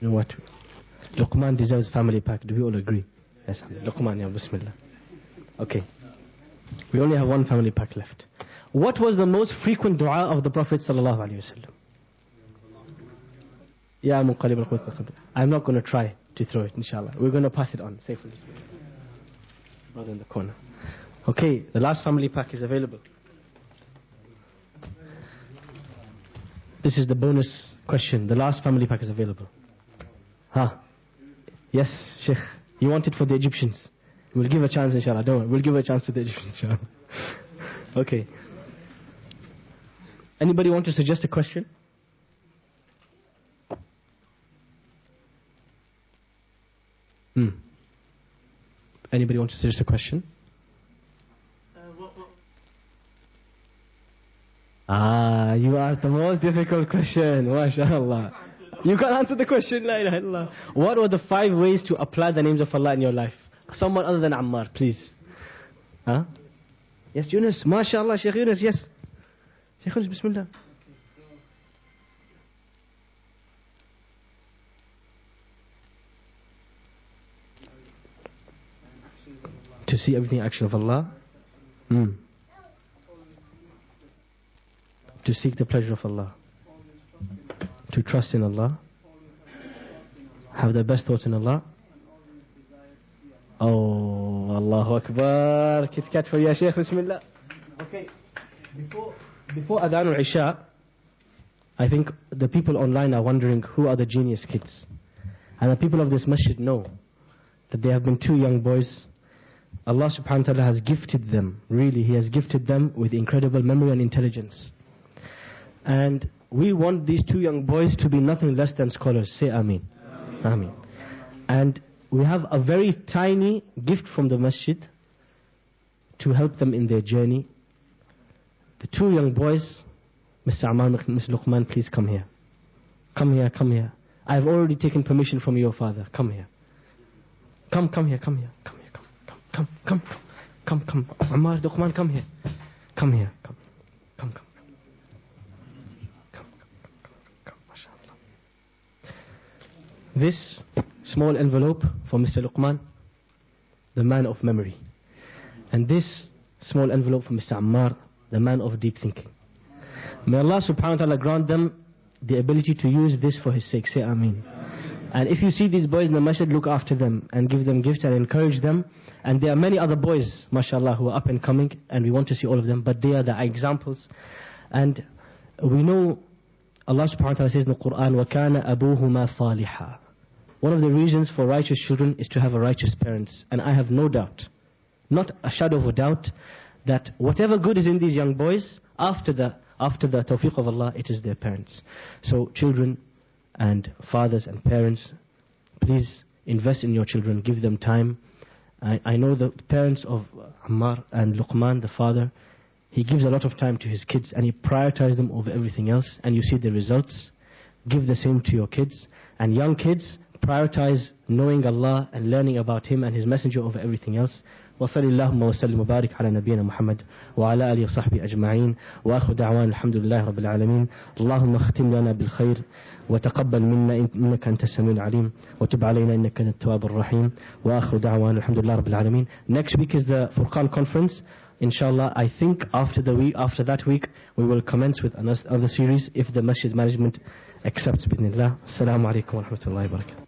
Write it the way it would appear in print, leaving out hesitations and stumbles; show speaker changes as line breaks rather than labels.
You know what? Luqman deserves family pack. Do we all agree? Yes, Luqman, ya Bismillah. Okay. We only have one family pack left. What was the most frequent dua of the Prophet sallallahu alaihi wasallam? Ya Muqallib al-Qulub. I'm not going to try to throw it, inshallah. We're going to pass it on safely. Brother in the corner. Okay, the last family pack is available. This is the bonus question. The last family pack is available. Yes, Sheikh. You want it for the Egyptians. We'll give a chance, inshallah. Don't worry. We'll give a chance to the Egyptians, inshallah. Okay. Anybody want to suggest a question? Anybody want to suggest a question? You asked the most difficult question. MashaAllah. You can't answer the question. La ilaha illallah. What were the 5 ways to apply the names of Allah in your life? Someone other than Ammar, please. Yes, Yunus. MashaAllah, Shaykh Yunus, yes. Shaykh Yunus, Bismillah. To see everything action of Allah. To seek the pleasure of Allah. To trust in Allah. Have the best thoughts in Allah. Oh, Allahu Akbar. Kit Kat for ya Shaykh, Bismillah. Okay. Before Adhan al-Isha, I think the people online are wondering who are the genius kids. And the people of this masjid know that there have been 2 young boys. Allah subhanahu wa ta'ala has gifted them. Really, He has gifted them with incredible memory and intelligence. And we want these 2 young boys to be nothing less than scholars. Say Ameen. Ameen. And we have a very tiny gift from the masjid to help them in their journey. The 2 young boys, Mr. Ammar, Mr. Luqman, please come here. Come here, come here. I've already taken permission from your father. Come here. Come here, come here. Come here, come. Ammar, Luqman, come here. Come here, come. This small envelope for Mr. Luqman, the man of memory. And this small envelope for Mr. Ammar, the man of deep thinking. May Allah subhanahu wa ta'ala grant them the ability to use this for His sake. Say Ameen. And if you see these boys in the masjid, look after them and give them gifts and encourage them. And there are many other boys, mashallah, who are up and coming, and we want to see all of them, but they are the examples. And we know Allah subhanahu wa ta'ala says in the Quran, وَكَانَ أَبُوهُمَا صَالِحًا. One of the reasons for righteous children is to have a righteous parents. And I have no doubt, not a shadow of a doubt, that whatever good is in these young boys, after the tawfiq of Allah, it is their parents. So children and fathers and parents, please invest in your children, give them time. I know the parents of Ammar and Luqman, the father, he gives a lot of time to his kids and he prioritizes them over everything else, and you see the results. Give the same to your kids. And young kids, prioritize knowing Allah and learning about Him and His Messenger over everything else. وصل اللهم وسلم وبارك على نبينا محمد وعلى آله وصحبه أجمعين وآخر دعوان الحمد لله رب العالمين. اللهم اختم لنا بالخير وتقبل منا إنك أنت السميع العليم وتب علينا إنك أنت التواب الرحيم وآخر دعوان الحمد لله رب العالمين. Next week is the Furqan conference. Inshallah, I think after that week we will commence with another series if the masjid management accepts. Bismillah. Assalamu alaikum wa rahmatullahi wa barakatuh.